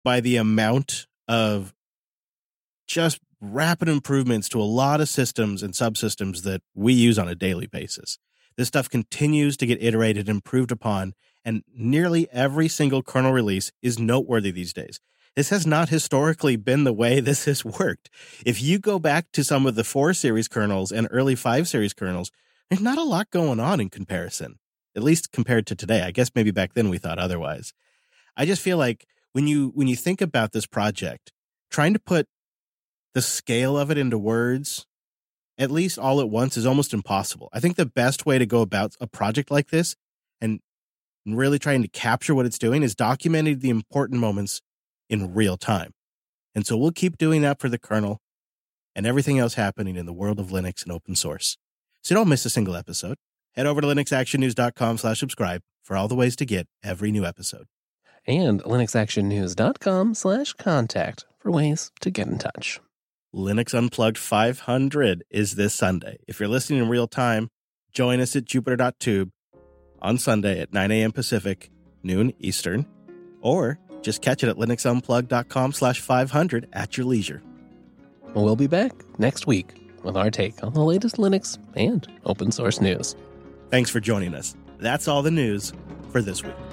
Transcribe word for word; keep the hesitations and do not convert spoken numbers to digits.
by the amount of just rapid improvements to a lot of systems and subsystems that we use on a daily basis. This stuff continues to get iterated and improved upon, and nearly every single kernel release is noteworthy these days. This has not historically been the way this has worked. If you go back to some of the four series kernels and early five series kernels, there's not a lot going on in comparison, at least compared to today. I guess maybe back then we thought otherwise. I just feel like when you when you think about this project, trying to put the scale of it into words, at least all at once, is almost impossible. I think the best way to go about a project like this and really trying to capture what it's doing is documenting the important moments in real time. And so we'll keep doing that for the kernel and everything else happening in the world of Linux and open source. So don't miss a single episode. Head over to linuxactionnews.com slash subscribe for all the ways to get every new episode. And linuxactionnews.com slash contact for ways to get in touch. Linux Unplugged five hundred is this Sunday. If you're listening in real time, join us at jupiter dot tube on Sunday at nine a.m. Pacific, noon Eastern, or just catch it at linuxunplugged.com slash 500 at your leisure. We'll be back next week with our take on the latest Linux and open source news. Thanks for joining us. That's all the news for this week.